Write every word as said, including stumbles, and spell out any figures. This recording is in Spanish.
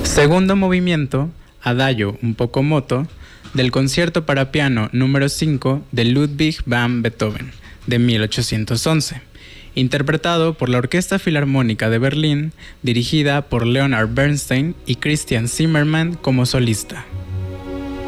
Segundo movimiento, Adagio un poco moto, del concierto para piano número cinco de Ludwig van Beethoven, de mil ochocientos once, interpretado por la Orquesta Filarmónica de Berlín, dirigida por Leonard Bernstein y Christian Zimmermann como solista.